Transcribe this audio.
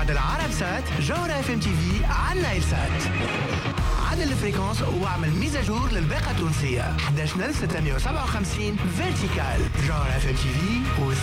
العرب سات جوهرة اف ام تي في على نايل سات. عدل الفريكونس واعمل ميزاجور للباقة التونسية 11657 فيرتيكال. جوهرة اف ام تي في